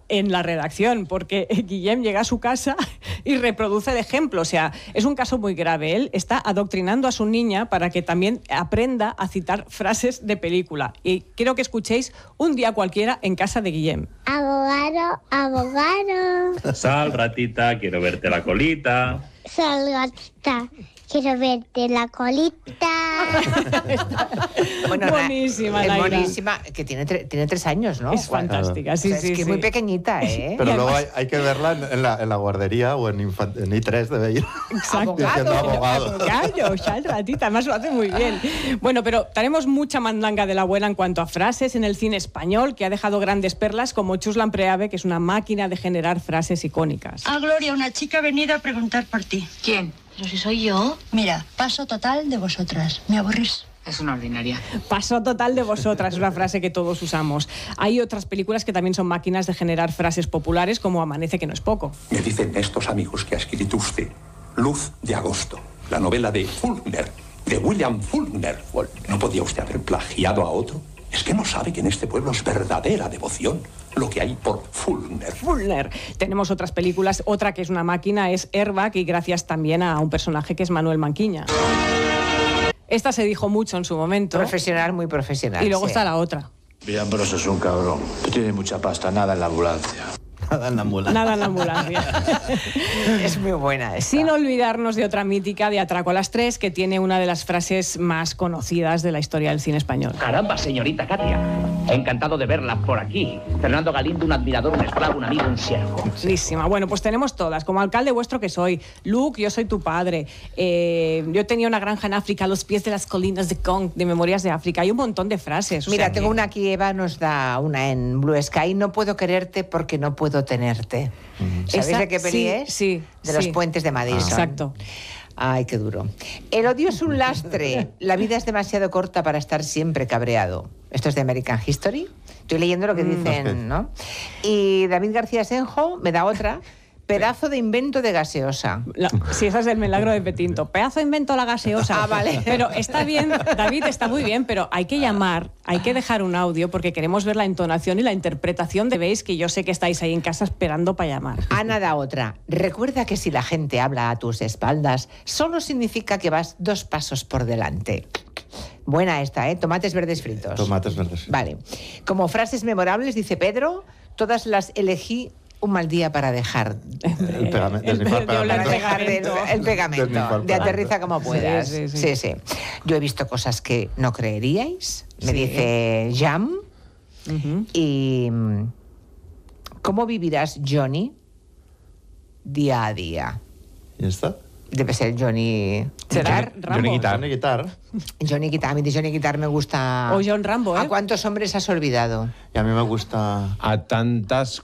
en la redacción, porque Guillem llega a su casa y reproduce el ejemplo. O sea, es un caso muy grave. Él está adoctrinando a su niña para que también aprenda a citar frases de película. Y quiero que escuchéis Un día cualquiera en casa de Guillem. Abogado, abogado. Sal, ratita, quiero verte la colita. Sal, gatita. Quiero verte la colita. Bueno, buenísima, es Laila. buenísima, que tiene 3 años, ¿no? Es fantástica, sí, O sea, sí, es que es muy pequeñita, ¿eh? Pero luego además- hay que verla en la guardería o en I3 debe ir. Exacto. Diciendo abogado. Abogado, sal, ratita, además lo hace muy bien. Bueno, pero tenemos mucha mandanga de la buena en cuanto a frases en el cine español, que ha dejado grandes perlas como Chuslan Preave, que es una máquina de generar frases icónicas. Ah, Gloria, una chica ha venido a preguntar por ti. ¿Quién? Pero si soy yo. Mira, paso total de vosotras. ¿Me aburrís? Es una ordinaria. Paso total de vosotras, es una frase que todos usamos. Hay otras películas que también son máquinas de generar frases populares, como Amanece, que no es poco. Me dicen estos amigos que ha escrito usted Luz de agosto, la novela de Faulkner, de William Faulkner. ¿No podía usted haber plagiado a otro? Es que no sabe que en este pueblo es verdadera devoción lo que hay por Faulkner. Faulkner. Tenemos otras películas, otra que es una máquina es Airbag, y gracias también a un personaje que es Manuel Manquiña. Esta se dijo mucho en su momento. Profesional, muy profesional. Y luego sí. está la otra. Villambroso es un cabrón. Tiene mucha pasta, nada en la ambulancia. Nada en la ambulancia. Nada en la ambulancia. Es muy buena esta. Sin olvidarnos de otra mítica de Atraco a las 3, que tiene una de las frases más conocidas de la historia del cine español. Caramba, señorita Katia. Encantado de verla por aquí. Fernando Galindo, un admirador, un esclavo, un amigo, un siervo. Buenísima. Bueno, pues tenemos todas. Como alcalde vuestro que soy. Luke, yo soy tu padre. Yo tenía una granja en África, a los pies de las colinas de Kong, de Memorias de África. Hay un montón de frases. Mira, tengo una aquí, Eva nos da una en Blue Sky. No puedo quererte porque no puedo tenerte. ¿Sabéis Esa- de qué peli sí, es? sí, De los sí. puentes de Madison. Exacto. Ay, qué duro. El odio es un lastre. La vida es demasiado corta para estar siempre cabreado. Esto es de American History. Estoy leyendo lo que dicen, ¿no? Y David García Senjo me da otra. Pedazo de invento de gaseosa. Sí, esa es del Milagro de Petinto. Pedazo de invento la gaseosa. Ah, vale. Pero está bien, David, está muy bien, pero hay que llamar, hay que dejar un audio porque queremos ver la entonación y la interpretación de veis que yo sé que estáis ahí en casa esperando para llamar. Ana da otra. Recuerda que si la gente habla a tus espaldas, solo significa que vas 2 pasos por delante. Buena esta, ¿eh? Tomates verdes fritos. Tomates verdes fritos. Vale. Como frases memorables, dice Pedro, todas las elegí un mal día para dejar. El pegamento. El Desnifar de hablar Para pegamento. dejar el pegamento. Desnifar De aterriza como Sí, puedas. sí, sí. Sí, sí. Yo he visto cosas que no creeríais. Me Sí. dice Jam. Y ¿cómo vivirás, Johnny, día a día? ¿Y esta? Debe ser Johnny ¿Será Guitar. Rambo? Johnny Guitar. Johnny Guitar. A mí de Johnny Guitar me gusta... O John Rambo, ¿eh? ¿A cuántos hombres has olvidado? Y a mí me gusta... A tantos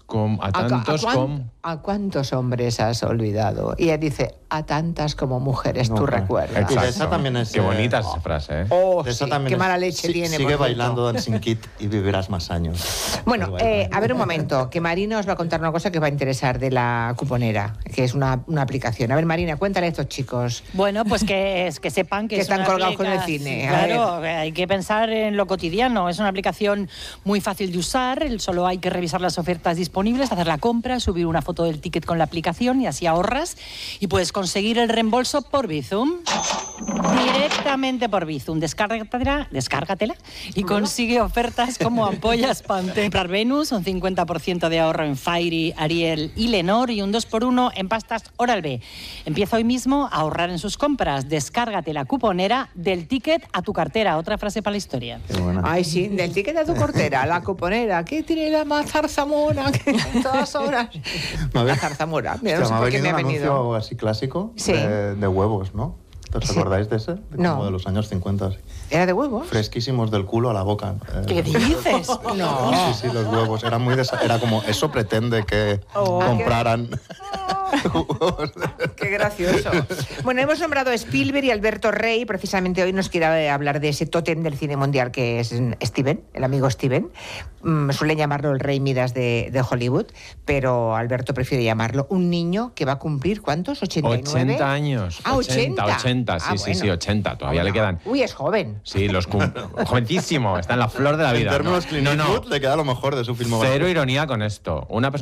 ¿A cuántos hombres has olvidado? Y ella dice, a tantas como mujeres tú Hombre. recuerdas. Y de esa también es... Qué bonita es esa frase, ¿eh? Oh, de esa sí, también qué es- mala leche tiene. por Sigue cierto. bailando Dancing Kid y vivirás más años. Bueno, Pues baila. a ver un momento, que Marina os va a contar una cosa que os va a interesar de la cuponera, que es una aplicación. A ver, Marina, cuéntale a estos chicos. Bueno, pues que sepan que Que es están una colgados con el aplicación- cine, a Claro, hay que pensar en lo cotidiano. Es una aplicación muy fácil de usar. Solo hay que revisar las ofertas disponibles, hacer la compra, subir una foto del ticket con la aplicación y así ahorras. Y puedes conseguir el reembolso por Bizum. Directamente por Bizum. Descárgatela y consigue ofertas como ampollas Pantene. Comprar Venus, un 50% de ahorro en Fairy, Ariel y Lenor y un 2x1 en pastas Oral-B. Empieza hoy mismo a ahorrar en sus compras. Descárgate la cuponera del ticket a tu cartera. Otra frase para la historia. Qué buena. Ay, sí, del ticket a tu cortera, la cuponera, ¿qué tiene la más zarzamora? Que en todas horas. La zarzamora. Mira, no sé me ha por qué me venido ha un venido. anuncio así clásico Sí. de huevos, ¿no? ¿Os Sí. acordáis de ese? No. Como de los años 50. Así. ¿Era de huevos? Fresquísimos del culo a la boca. ¿Qué dices? No. Sí, sí, los huevos. Era muy era como, eso pretende que compraran huevos. Qué gracioso. Bueno, hemos nombrado a Spielberg y Alberto Rey. Precisamente hoy nos quiere hablar de ese tótem del cine mundial que es Steven, el amigo Steven. Suelen llamarlo el Rey Midas de Hollywood, pero Alberto prefiere llamarlo un niño que va a cumplir, ¿cuántos? ¿89? 80 años. Ah, 80. 80, sí, Ah, sí, sí, bueno. 80. Todavía Bueno. le quedan. Uy, es joven. Sí, jovencísimo, está en la flor de la En vida. términos Clint no, Eastwood le queda lo mejor de su filmografía. Cero ironía con esto. Una persona